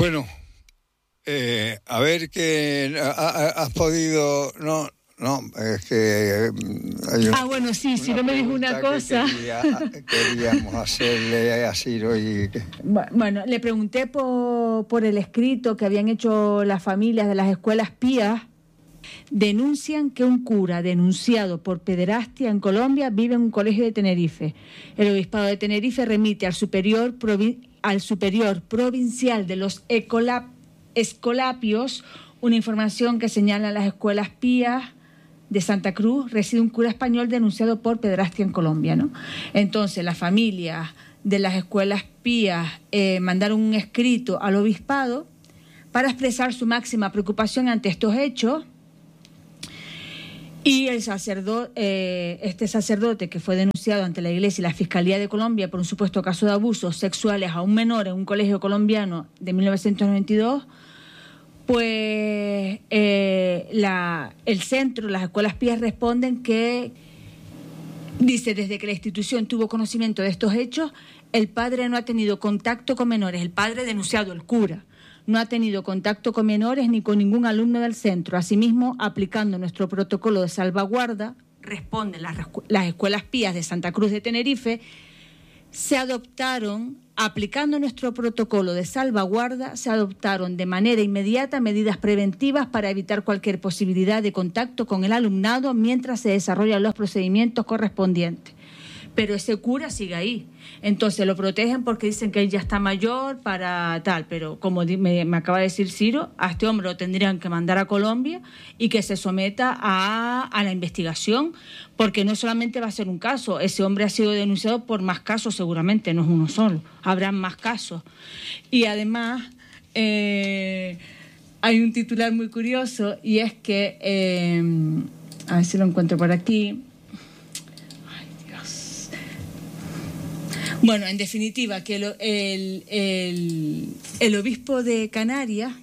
Bueno, a ver que has podido... No, es que hay bueno, sí, si no me dijo una cosa. Queríamos hacerle a Ciro y... Bueno, le pregunté por el escrito que habían hecho las familias de las escuelas pías. Denuncian que un cura denunciado por pederastia en Colombia vive en un colegio de Tenerife. El obispado de Tenerife remite al superior provincial de los Escolapios una información que señala en las escuelas pías de Santa Cruz reside un cura español denunciado por pederastia en Colombia, ¿no? Entonces, las familias de las escuelas pías mandaron un escrito al obispado para expresar su máxima preocupación ante estos hechos. Y el este sacerdote que fue denunciado ante la Iglesia y la Fiscalía de Colombia por un supuesto caso de abusos sexuales a un menor en un colegio colombiano de 1992, pues el centro, las escuelas pías responden que, dice, desde que la institución tuvo conocimiento de estos hechos, el padre no ha tenido contacto con menores, el padre denunciado, el cura, no ha tenido contacto con menores ni con ningún alumno del centro. Asimismo, aplicando nuestro protocolo de salvaguarda, responden las escuelas pías de Santa Cruz de Tenerife, aplicando nuestro protocolo de salvaguarda, se adoptaron de manera inmediata medidas preventivas para evitar cualquier posibilidad de contacto con el alumnado mientras se desarrollan los procedimientos correspondientes. Pero ese cura sigue ahí. Entonces lo protegen porque dicen que él ya está mayor para tal, pero como me acaba de decir Ciro, a este hombre lo tendrían que mandar a Colombia y que se someta a la investigación, porque no solamente va a ser un caso, ese hombre ha sido denunciado por más casos seguramente, no es uno solo, habrán más casos. Y además hay un titular muy curioso y es que, a ver si lo encuentro por aquí. Bueno, en definitiva, que el obispo de Canarias,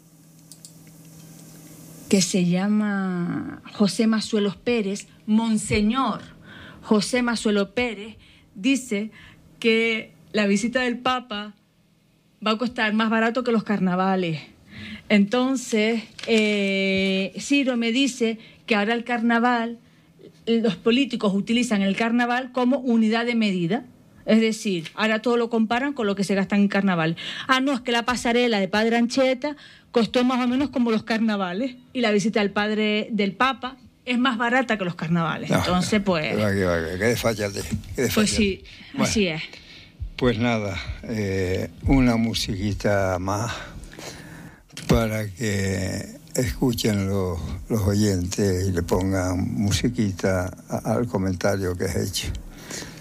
que se llama José Mazuelos Pérez, Monseñor José Mazuelos Pérez, dice que la visita del Papa va a costar más barato que los carnavales. Entonces, Ciro me dice que ahora el carnaval, los políticos utilizan el carnaval como unidad de medida. Es decir, ahora todo lo comparan con lo que se gasta en carnaval. No, es que la pasarela de Padre Anchieta costó más o menos como los carnavales y la visita del Papa es más barata que los carnavales. No, entonces, pues... Que desfállate. Pues sí, bueno, así es. Pues nada, una musiquita más para que escuchen los oyentes y le pongan musiquita al comentario que has hecho.